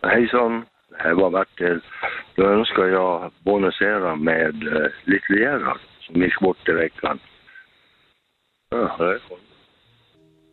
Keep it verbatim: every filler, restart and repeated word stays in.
Hejsan, det här var Bertil. Då önskar jag bonusera med eh, Little Gerhard som gick bort i veckan. Ja, det är